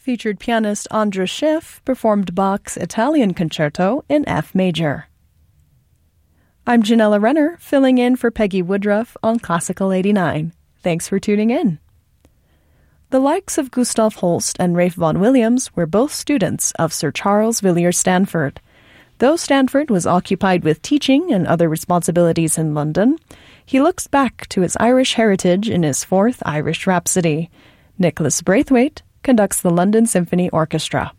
featured pianist Andras Schiff performed Bach's Italian Concerto in F major. I'm Janella Renner, filling in for Peggy Woodruff on Classical 89. Thanks for tuning in. The likes of Gustav Holst and Ralph Vaughan Williams were both students of Sir Charles Villiers Stanford. Though Stanford was occupied with teaching and other responsibilities in London, he looks back to his Irish heritage in his fourth Irish Rhapsody. Nicholas Braithwaite conducts the London Symphony Orchestra.